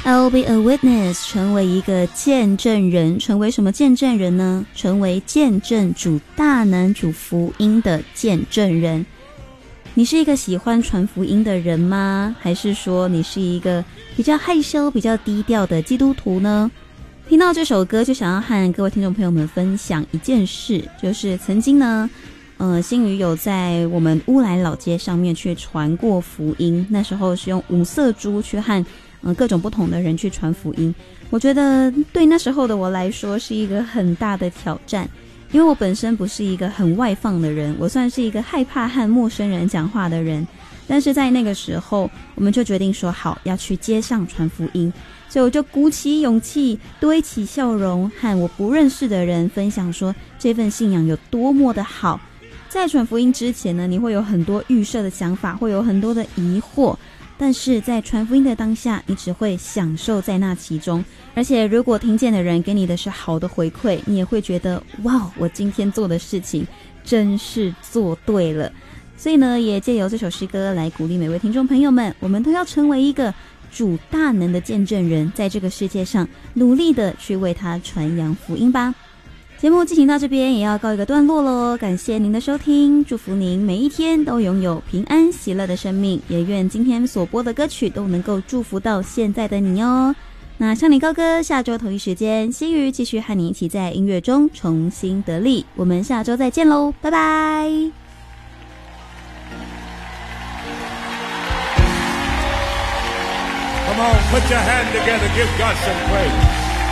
I'll be a witness， 成为一个见证人。成为什么见证人呢？成为见证主大能主福音的见证人。你是一个喜欢传福音的人吗？还是说你是一个比较害羞比较低调的基督徒呢？听到这首歌就想要和各位听众朋友们分享一件事，就是曾经呢新宇有在我们乌来老街上面去传过福音，那时候是用五色珠去和各种不同的人去传福音。我觉得对那时候的我来说是一个很大的挑战，因为我本身不是一个很外放的人，我算是一个害怕和陌生人讲话的人。但是在那个时候我们就决定说好要去街上传福音，所以我就鼓起勇气，堆起笑容，和我不认识的人分享说这份信仰有多么的好。在传福音之前呢，你会有很多预设的想法，会有很多的疑惑，但是在传福音的当下，你只会享受在那其中。而且如果听见的人给你的是好的回馈，你也会觉得哇，我今天做的事情真是做对了。所以呢，也借由这首诗歌来鼓励每位听众朋友们，我们都要成为一个主大能的见证人，在这个世界上努力的去为他传扬福音吧。节目进行到这边也要告一个段落咯，感谢您的收听，祝福您每一天都拥有平安喜乐的生命，也愿今天所播的歌曲都能够祝福到现在的你哦。那向你高歌，下周同一时间，新宇继续和你一起在音乐中重新得力，我们下周再见咯，拜拜。 Come on, put your hand together, give God some praise.